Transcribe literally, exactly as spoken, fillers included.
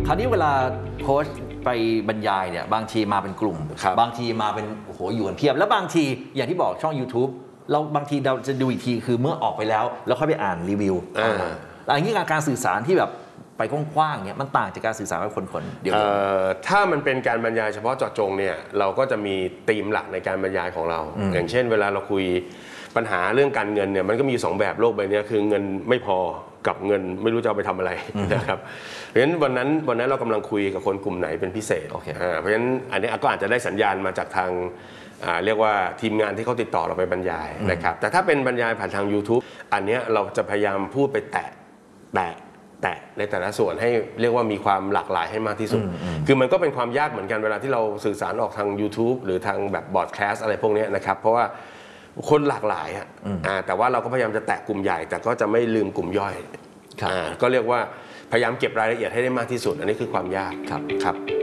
คราวนี้เวลาโค้ชไปบรรยายเนี่ยบางทีมาเป็นกลุ่มบางทีมาเป็นโอ้โหอยู่กันเพียบแล้วบางทีอย่างที่บอกช่อง YouTube เราบางทีเราจะดูอีกทีคือเมื่อออกไปแล้วแล้วค่อยไปอ่านรีวิวอะไรอย่างนี้การสื่อสารที่แบบไปกว้างๆเนี่ยมันต่างจากการสื่อสารกับคนๆเดี๋ยวถ้ามันเป็นการบรรยายเฉพาะเจาะจงเนี่ยเราก็จะมีธีมหลักในการบรรยายของเราอย่างเช่นเวลาเราคุยปัญหาเรื่องการเงินเนี่ยมันก็มีสองแบบโลกใบนี้คือเงินไม่พอกับเงินไม่รู้จะเอาไปทำอะไรนะครับเพราะฉะนั้นวันนั้นวันนั้นเรากำลังคุยกับคนกลุ่มไหนเป็นพิเศษเพราะฉะนั้นอันนี้ก็อาจจะได้สัญญาณมาจากทางเรียกว่าทีมงานที่เขาติดต่อเราไปบรรยายนะครับแต่ถ้าเป็นบรรยายผ่านทาง YouTube อันนี้เราจะพยายามพูดไปแตะแตะแตะในแต่ละส่วนให้เรียกว่ามีความหลากหลายให้มากที่สุดคือมันก็เป็นความยากเหมือนกันเวลาที่เราสื่อสารออกทาง YouTube หรือทางแบบบอร์ดแคสต์อะไรพวกนี้นะครับเพราะว่าคนหลากหลายอ่ะแต่ว่าเราก็พยายามจะแตะกลุ่มใหญ่แต่ก็จะไม่ลืมกลุ่มย่อยก็เรียกว่าพยายามเก็บรายละเอียดให้ได้มากที่สุดอันนี้คือความยากครับครับ